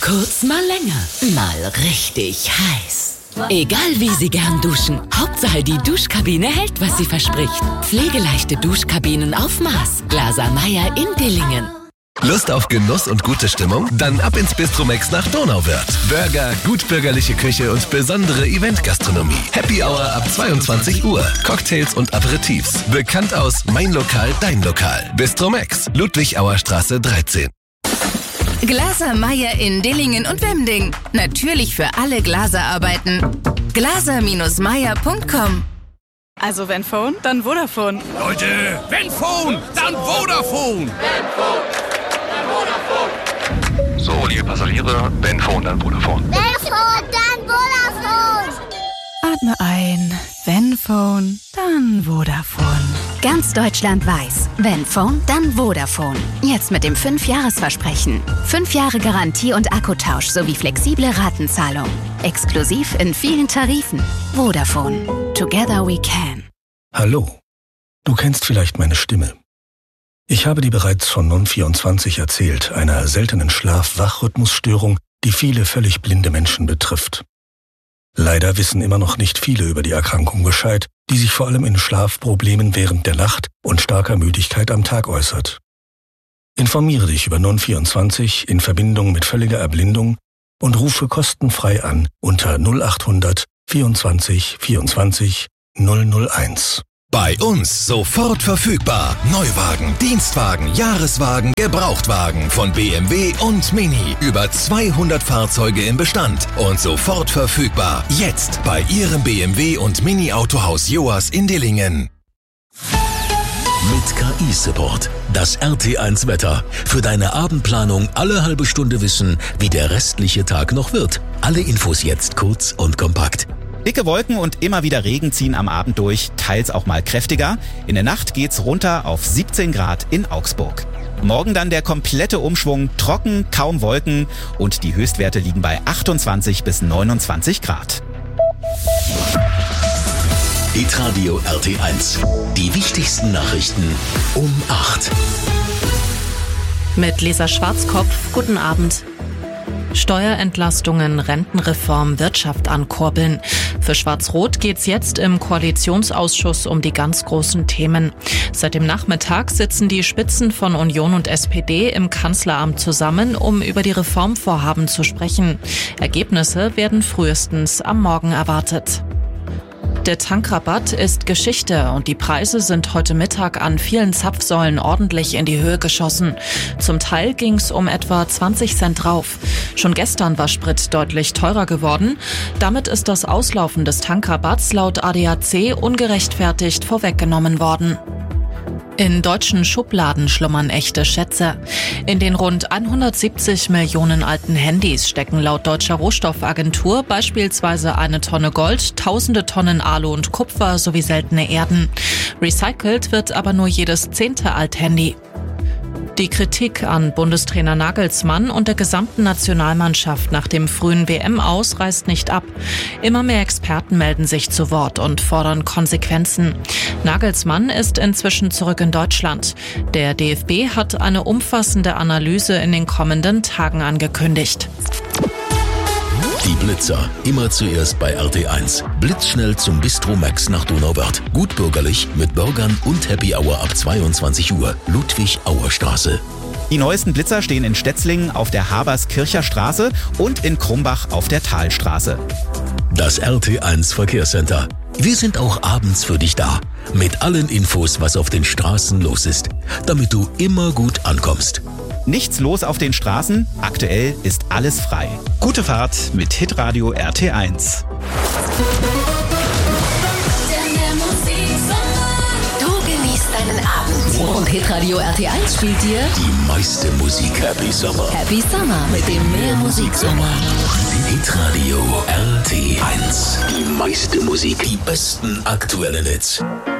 Kurz, mal länger, mal richtig heiß. Egal wie Sie gern duschen, Hauptsache die Duschkabine hält, was sie verspricht. Pflegeleichte Duschkabinen auf Maß. Glaser Meyer in Dillingen. Lust auf Genuss und gute Stimmung? Dann ab ins Bistromex nach Donauwörth. Burger, gutbürgerliche Küche und besondere Eventgastronomie. Happy Hour ab 22 Uhr. Cocktails und Aperitifs. Bekannt aus Mein Lokal, Dein Lokal. Bistromex, Ludwig-Auer-Straße 13. Glaser Meyer in Dillingen und Wemding. Natürlich für alle Glaserarbeiten. glaser-meyer.com. Also wenn Phone, dann Vodafone. Leute, wenn Phone, dann Vodafone. So, liebe Passagiere, wenn Phone, dann Vodafone. Wenn Phone, dann Vodafone. Atme ein. Wenn Phone, dann Vodafone. Ganz Deutschland weiß, wenn Phone, dann Vodafone. Jetzt mit dem 5-Jahres-Versprechen. 5 Jahre Garantie und Akkutausch sowie flexible Ratenzahlung. Exklusiv in vielen Tarifen. Vodafone. Together we can. Hallo. Du kennst vielleicht meine Stimme. Ich habe dir bereits von Non24 erzählt, einer seltenen Schlaf-Wach-Rhythmusstörung, die viele völlig blinde Menschen betrifft. Leider wissen immer noch nicht viele über die Erkrankung Bescheid, die sich vor allem in Schlafproblemen während der Nacht und starker Müdigkeit am Tag äußert. Informiere dich über Non24 in Verbindung mit völliger Erblindung und rufe kostenfrei an unter 0800 24 24 001. Bei uns sofort verfügbar. Neuwagen, Dienstwagen, Jahreswagen, Gebrauchtwagen von BMW und Mini. Über 200 Fahrzeuge im Bestand und sofort verfügbar. Jetzt bei Ihrem BMW und Mini Autohaus Joas in Dillingen. Mit KI-Support. Das RT1 Wetter. Für deine Abendplanung alle halbe Stunde wissen, wie der restliche Tag noch wird. Alle Infos jetzt kurz und kompakt. Dicke Wolken und immer wieder Regen ziehen am Abend durch, teils auch mal kräftiger. In der Nacht geht's runter auf 17 Grad in Augsburg. Morgen dann der komplette Umschwung, trocken, kaum Wolken und die Höchstwerte liegen bei 28 bis 29 Grad. Hitradio RT1. Die wichtigsten Nachrichten um 8. Mit Lisa Schwarzkopf, guten Abend. Steuerentlastungen, Rentenreform, Wirtschaft ankurbeln. Für Schwarz-Rot geht's jetzt im Koalitionsausschuss um die ganz großen Themen. Seit dem Nachmittag sitzen die Spitzen von Union und SPD im Kanzleramt zusammen, um über die Reformvorhaben zu sprechen. Ergebnisse werden frühestens am Morgen erwartet. Der Tankrabatt ist Geschichte und die Preise sind heute Mittag an vielen Zapfsäulen ordentlich in die Höhe geschossen. Zum Teil ging's um etwa 20 Cent drauf. Schon gestern war Sprit deutlich teurer geworden. Damit ist das Auslaufen des Tankrabatts laut ADAC ungerechtfertigt vorweggenommen worden. In deutschen Schubladen schlummern echte Schätze. In den rund 170 Millionen alten Handys stecken laut Deutscher Rohstoffagentur beispielsweise 1 Tonne Gold, tausende Tonnen Alu und Kupfer sowie seltene Erden. Recycelt wird aber nur jedes 10. Althandy. Die Kritik an Bundestrainer Nagelsmann und der gesamten Nationalmannschaft nach dem frühen WM-Aus reißt nicht ab. Immer mehr Experten melden sich zu Wort und fordern Konsequenzen. Nagelsmann ist inzwischen zurück in Deutschland. Der DFB hat eine umfassende Analyse in den kommenden Tagen angekündigt. Die Blitzer. Immer zuerst bei RT1. Blitzschnell zum Bistromex nach Donauwörth. Gutbürgerlich mit Burgern und Happy Hour ab 22 Uhr. Ludwig-Auer-Straße. Die neuesten Blitzer stehen in Stetzlingen auf der Haberskircher Straße und in Krumbach auf der Talstraße. Das RT1 Verkehrscenter. Wir sind auch abends für dich da. Mit allen Infos, was auf den Straßen los ist. Damit du immer gut ankommst. Nichts los auf den Straßen, aktuell ist alles frei. Gute Fahrt mit Hitradio RT1. Du genießt deinen Abend. Und Hitradio RT1 spielt dir Die meiste Musik. Happy Summer. Happy Summer mit dem Mehrmusiksommer. Hitradio RT1. Die meiste Musik. Die besten aktuellen Hits.